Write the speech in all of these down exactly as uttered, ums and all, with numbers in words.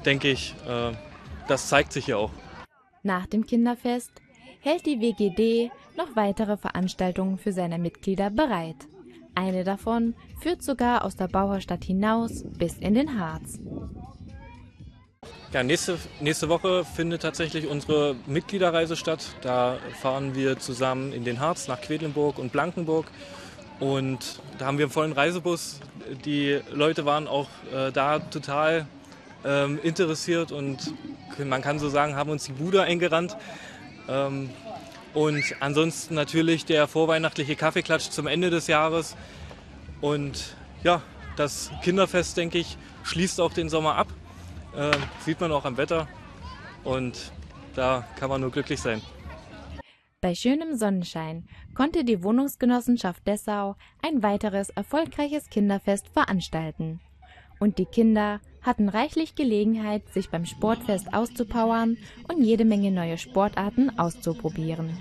denke ich, äh, das zeigt sich ja auch. Nach dem Kinderfest hält die W G D noch weitere Veranstaltungen für seine Mitglieder bereit. Eine davon führt sogar aus der Bauerstadt hinaus bis in den Harz. Ja, nächste, nächste Woche findet tatsächlich unsere Mitgliederreise statt. Da fahren wir zusammen in den Harz nach Quedlinburg und Blankenburg. Und da haben wir einen vollen Reisebus. Die Leute waren auch äh, da total ähm, interessiert und man kann so sagen, haben uns die Bude eingerannt. Ähm, und ansonsten natürlich der vorweihnachtliche Kaffeeklatsch zum Ende des Jahres. Und ja, das Kinderfest, denke ich, schließt auch den Sommer ab. Äh, sieht man auch am Wetter und da kann man nur glücklich sein. Bei schönem Sonnenschein konnte die Wohnungsgenossenschaft Dessau ein weiteres erfolgreiches Kinderfest veranstalten. Und die Kinder hatten reichlich Gelegenheit, sich beim Sportfest auszupowern und jede Menge neue Sportarten auszuprobieren.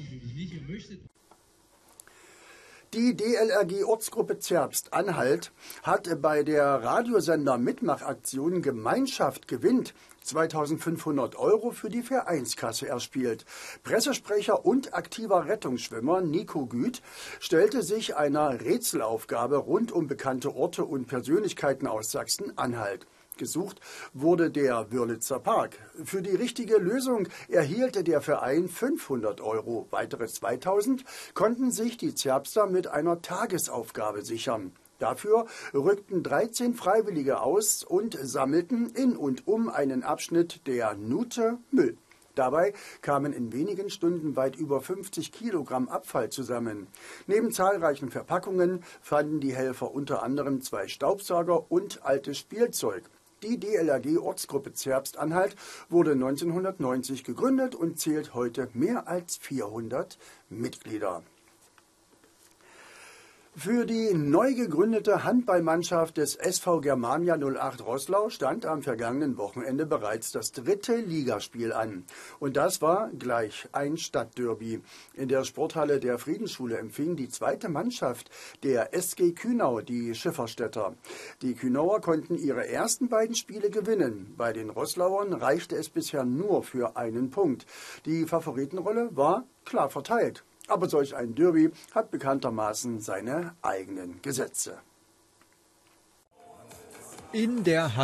Die D L R G-Ortsgruppe Zerbst-Anhalt hat bei der Radiosender-Mitmachaktion Gemeinschaft gewinnt zweitausendfünfhundert Euro für die Vereinskasse erspielt. Pressesprecher und aktiver Rettungsschwimmer Nico Güth stellte sich einer Rätselaufgabe rund um bekannte Orte und Persönlichkeiten aus Sachsen-Anhalt. Gesucht wurde der Wörlitzer Park. Für die richtige Lösung erhielt der Verein fünfhundert Euro. Weitere zweitausend konnten sich die Zerbster mit einer Tagesaufgabe sichern. Dafür rückten dreizehn Freiwillige aus und sammelten in und um einen Abschnitt der Nute Müll. Dabei kamen in wenigen Stunden weit über fünfzig Kilogramm Abfall zusammen. Neben zahlreichen Verpackungen fanden die Helfer unter anderem zwei Staubsauger und altes Spielzeug. Die D L R G-Ortsgruppe Zerbst-Anhalt wurde neunzehnhundertneunzig gegründet und zählt heute mehr als vierhundert Mitglieder. Für die neu gegründete Handballmannschaft des S V Germania null acht Roßlau stand am vergangenen Wochenende bereits das dritte Ligaspiel an. Und das war gleich ein Stadtderby. In der Sporthalle der Friedensschule empfing die zweite Mannschaft der S G Kühnau die Schifferstädter. Die Kühnauer konnten ihre ersten beiden Spiele gewinnen. Bei den Roßlauern reichte es bisher nur für einen Punkt. Die Favoritenrolle war klar verteilt. Aber solch ein Derby hat bekanntermaßen seine eigenen Gesetze. In der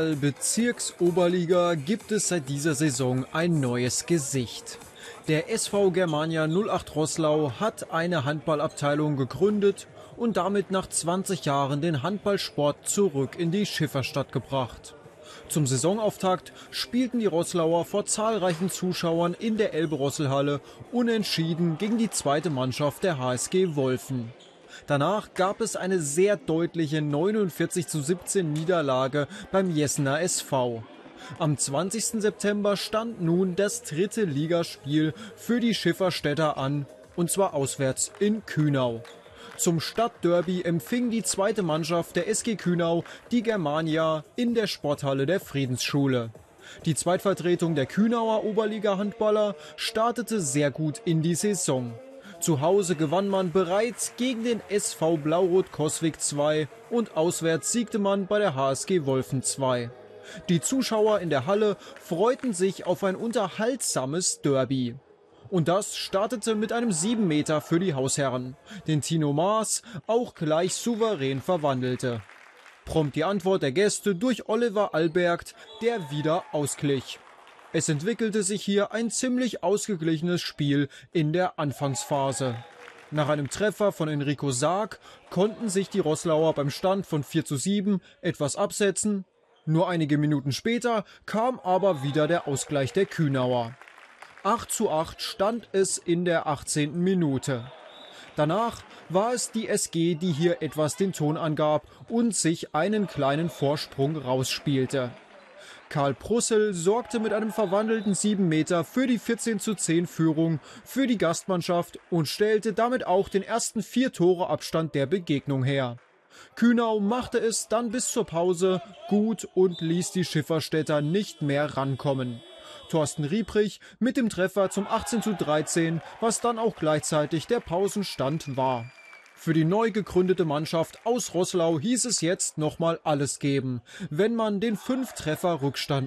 Handball-Bezirksoberliga gibt es seit dieser Saison ein neues Gesicht. Der S V Germania null acht Roßlau hat eine Handballabteilung gegründet und damit nach zwanzig Jahren den Handballsport zurück in die Schifferstadt gebracht. Zum Saisonauftakt spielten die Roßlauer vor zahlreichen Zuschauern in der Elbe-Roßl-Halle unentschieden gegen die zweite Mannschaft der H S G Wolfen. Danach gab es eine sehr deutliche neunundvierzig zu siebzehn Niederlage beim Jessener S V. Am zwanzigsten September stand nun das dritte Ligaspiel für die Schifferstädter an, und zwar auswärts in Kühnau. Zum Stadtderby empfing die zweite Mannschaft der S G Kühnau die Germania in der Sporthalle der Friedensschule. Die Zweitvertretung der Kühnauer Oberliga-Handballer startete sehr gut in die Saison. Zu Hause gewann man bereits gegen den S V Blau-Rot-Coswig zwei und auswärts siegte man bei der H S G Wolfen zwei. Die Zuschauer in der Halle freuten sich auf ein unterhaltsames Derby. Und das startete mit einem sieben Meter für die Hausherren, den Tino Maas auch gleich souverän verwandelte. Prompt die Antwort der Gäste durch Oliver Albergt, der wieder ausglich. Es entwickelte sich hier ein ziemlich ausgeglichenes Spiel in der Anfangsphase. Nach einem Treffer von Enrico Sarg konnten sich die Roßlauer beim Stand von vier zu sieben etwas absetzen. Nur einige Minuten später kam aber wieder der Ausgleich der Kühnauer. acht zu acht stand es in der achtzehnten Minute. Danach war es die S G, die hier etwas den Ton angab und sich einen kleinen Vorsprung rausspielte. Karl Prussel sorgte mit einem verwandelten sieben Meter für die vierzehn zu zehn Führung für die Gastmannschaft und stellte damit auch den ersten vier Tore Abstand der Begegnung her. Kühnau machte es dann bis zur Pause gut und ließ die Schifferstädter nicht mehr rankommen. Thorsten Rieprich mit dem Treffer zum achtzehn zu dreizehn, was dann auch gleichzeitig der Pausenstand war. Für die neu gegründete Mannschaft aus Roßlau hieß es jetzt nochmal alles geben, wenn man den fünf Treffer Rückstand